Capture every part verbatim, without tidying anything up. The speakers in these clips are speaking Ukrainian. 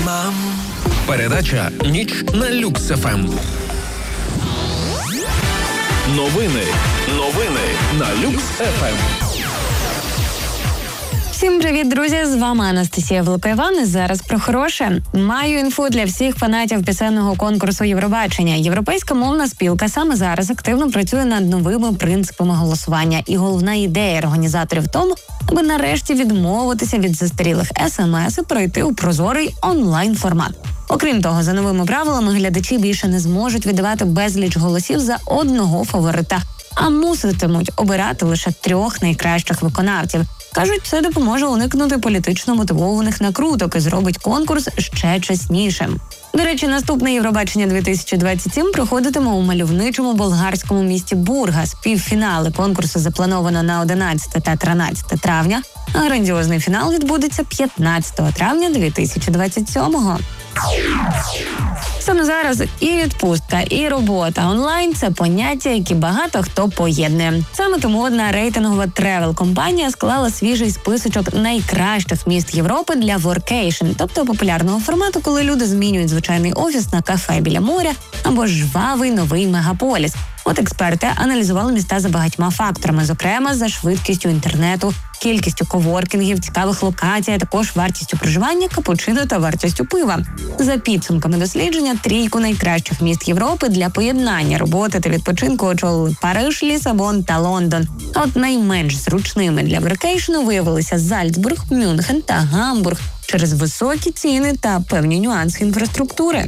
Мам. Передача «Ніч на Люкс еф ем». Новини. Новини на Люкс еф ем. Всім привіт, друзі! З вами Анастасія Великоїван. І зараз про хороше. Маю інфу для всіх фанатів пісенного конкурсу Євробачення. Європейська мовна спілка саме зараз активно працює над новими принципами голосування. І головна ідея організаторів в тому, аби нарешті відмовитися від застарілих ес ем ес і перейти у прозорий онлайн-формат. Окрім того, за новими правилами глядачі більше не зможуть віддавати безліч голосів за одного фаворита, а муситимуть обирати лише трьох найкращих виконавців. Кажуть, це допоможе уникнути політично мотивованих накруток і зробить конкурс ще чеснішим. До речі, наступне Євробачення дві тисячі двадцять сім проходитиме у мальовничому болгарському місті Бургас. Півфінали конкурсу заплановано на одинадцяте та тринадцяте травня, а грандіозний фінал відбудеться п'ятнадцятого травня дві тисячі двадцять сьомого. Саме зараз і відпустка, і робота онлайн – це поняття, які багато хто поєднує. Саме тому одна рейтингова тревел-компанія склала свіжий списочок найкращих міст Європи для воркейшн, тобто популярного формату, коли люди змінюють звичайний офіс на кафе біля моря або жвавий новий мегаполіс. От експерти аналізували міста за багатьма факторами, зокрема за швидкістю інтернету, кількістю коворкінгів, цікавих локацій, а також вартістю проживання, капучино та вартістю пива. За підсумками дослідження, трійку найкращих міст Європи для поєднання роботи та відпочинку очолили Париж, Лісабон та Лондон. А от найменш зручними для воркейшну виявилися Зальцбург, Мюнхен та Гамбург через високі ціни та певні нюанси інфраструктури.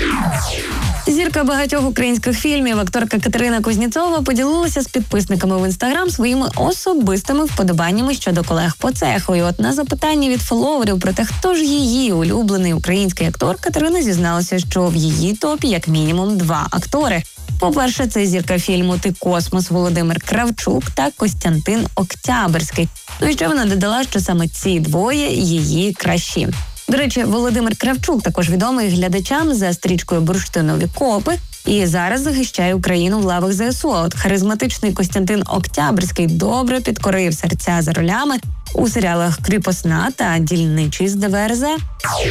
Зірка багатьох українських фільмів, акторка Катерина Кузнєцова, поділилася з підписниками в Інстаграм своїми особистими вподобаннями щодо колег по цеху. І от на запитання від фоловерів про те, хто ж її улюблений український актор, Катерина зізналася, що в її топі як мінімум два актори. По-перше, це зірка фільму «Ти космос» Володимир Кравчук та Костянтин Октябрьський. Ну і ще вона додала, що саме ці двоє її кращі. До речі, Володимир Кравчук також відомий глядачам за стрічкою «Бурштинові копи» і зараз захищає Україну в лавах зе ес у. А от харизматичний Костянтин Октябрьський добре підкорив серця за ролями у серіалах «Кріпосна» та «Дільничий з де ве ер зе».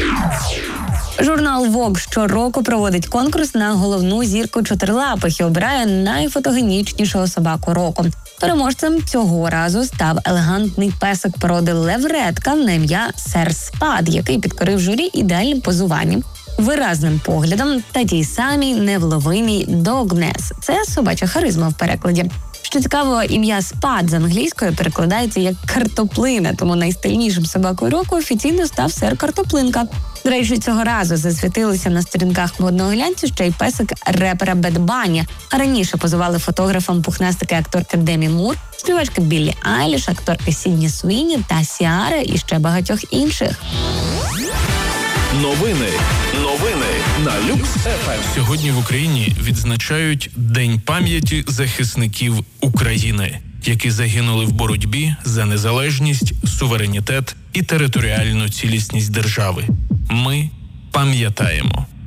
Журнал Vogue щороку проводить конкурс на головну зірку чотирилапих і обирає найфотогенічнішого собаку року. Переможцем цього разу став елегантний песик породи левретка на ім'я Сер Спад, який підкорив журі ідеальним позуванням, виразним поглядом та тій самій невловимій «Догнес». Це собача харизма в перекладі. Що цікаво, ім'я Спад з англійської перекладається як «картоплина», тому найстильнішим собакою року офіційно став Сер Картоплинка. До речі, цього разу засвітилися на сторінках модного глянцю ще й песик репера Бед Банні. А раніше позували фотографам пухнастики акторки Демі Мур, співачки Біллі Айліш, акторки Сідні Суїні та Сіара і ще багатьох інших. Новини. Новини на Люкс еф ем. Сьогодні в Україні відзначають День пам'яті захисників України, які загинули в боротьбі за незалежність, суверенітет і територіальну цілісність держави. Ми пам'ятаємо.